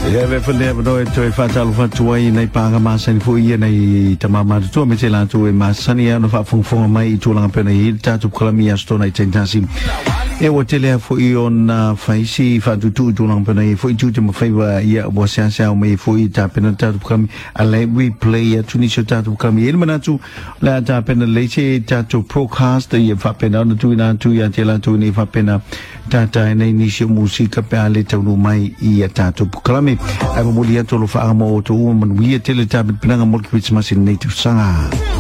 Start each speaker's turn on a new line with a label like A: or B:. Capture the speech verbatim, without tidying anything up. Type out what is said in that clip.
A: Ya be fende do to fa tal fa tuai nei pa ga ma san fu ia nei tamama tu me tela tu e ma sani no fa fung fung mai tu lang pe nei ta tu klami asto nei tentasi e o tele fu i on fa isi fa tu tu tu lang pe nei fu tu te mo fa ia bo sia sia me fu i ta pe ta tu klami ale we play tu ni ta tu klami e mana tu la ta pe le che ta tu procast ia fa pe na tu na tu ia tela tu ni fa pe na ta ta nei ni si musica pe ale tu mai ia ta tu klami ai mo lia tolo fa mo to man wi tele tabit pinanga mo kwits masin nei tu sanga